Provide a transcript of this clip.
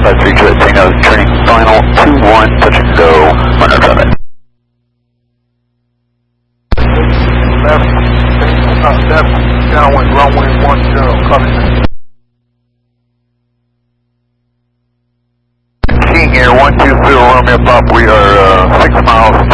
53 Jet Tango, turning final 2-1, touch and go, runner traffic. 7, downwind, runway 10, copy. King here, 120 Romeo Pop, we are 6 miles